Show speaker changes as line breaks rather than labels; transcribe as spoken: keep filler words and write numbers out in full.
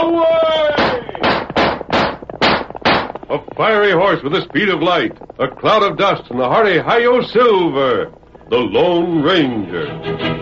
Away! A fiery horse with the speed of light, a cloud of dust, and the hearty Hi-Yo Silver, the Lone Ranger.